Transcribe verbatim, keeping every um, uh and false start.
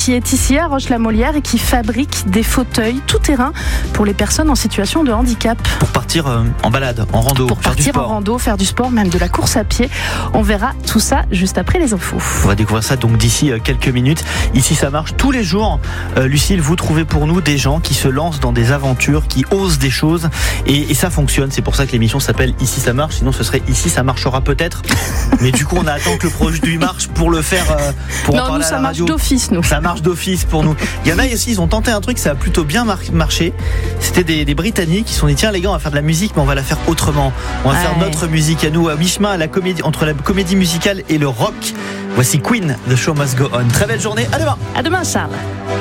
qui est ici à Roche-la-Molière et qui fabrique des fauteuils tout-terrain pour les personnes en situation de handicap. Pour partir euh, en balade, en rando, Pour faire du partir sport. en rando, faire du sport, même de la course à pied. On verra tout ça juste après les infos. On va découvrir ça donc d'ici quelques minutes. Ici, ça marche tous les jours. Euh, Lucille, vous trouvez pour nous des gens qui se lancent dans des aventures, qui osent des choses. Et, et ça fonctionne. C'est pour ça que l'émission s'appelle Ici, ça marche. Sinon, ce serait Ici, ça marchera peut-être. Mais du coup, on attend que le produit marche pour le faire, euh, pour non, en parler nous, à ça la marche radio. d'office, nous. Ça marche d'office pour nous. Il y en a aussi, ils ont tenté un truc, ça a plutôt bien mar- marché. C'était des, des Britanniques qui se sont dit, tiens les gars, on va faire de la musique, mais on va la faire autrement. On va Ouais. faire notre musique à nous, à mi-chemin à la comédie, entre la comédie musicale et le rock. Voici Queen, The Show Must Go On. Très belle journée, à demain. À demain, Charles.